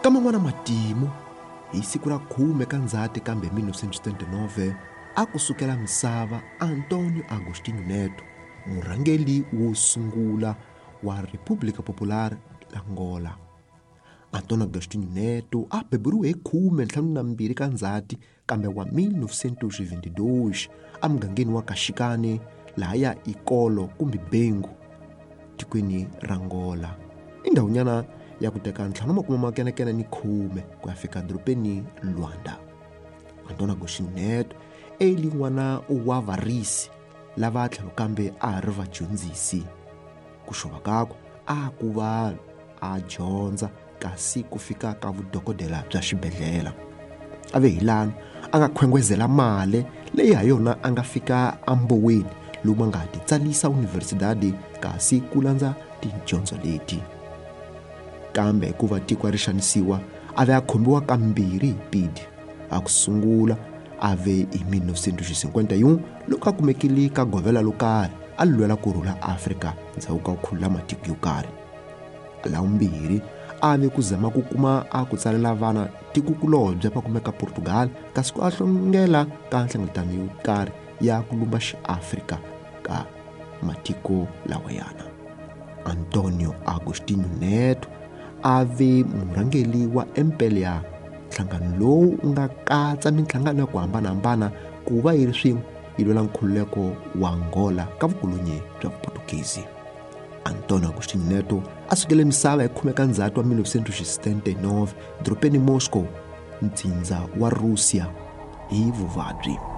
Ka man'wana matimu hi siku ra 10 ka Ndzhati kambe 1979 a kusukela misava Antônio Agostinho Neto, murhangeli wo sungula wa República Popular Angola. Antônio Agostinho Neto a beburiwe hi 12 ka Ndzhati kambe wa 1922 emugangeni wa Kaxikane laha ya Ikolo kumbe Bengu tikweni ra Angola. I ndhawunyana ya ku teka 510 ku ya fika dorobeni Luanda. Antônio Agostinho Neto eli n'wana wa varisi lava tlhelo kambe a ri vadyondzisi. Ku xova kakwe a ku va a dyondza kasi ku fika ka vudokodela bya xibedhlele. A ve hi lano a nga khwengwezela mali leyi ha yona a nga fika Amboweni lomu a nga titsalisa universidade kasi ku landza tidyondzo leti. Kambe hikuva tiko ri xanisiwa a ve a khomiwa kambirhi hi pidi. A ku sungula a ve hi 1951 loko a kumekile ka govela lo karhi a lwela ku rhula Afrika ndzhaku ka ku khulula matiko yo karhi. La vumbirhi a ve ku zama ku kuma a ku tsalela vana tikukulobye va kumeka Portugal kasi ku a hlongela ka nhlengeletano yo karhi ya ku lumba xiAfrika ka matiko lawayana. Antônio Agostinho Neto a ve murhangeli wa MPLA, nhlangano lowu nga katsa minhlangano ya ku hambanahambana ku va yi ri swin'we yi lwela nkhululeko wa Angola ka vukolonyi bya Vuportugizi. Antônio Agostinho Neto a sukele misava hi 10 ka Ndzhati wa 1979 dorobeni Moscow, ntsindza wa Russia hi vuvabyi.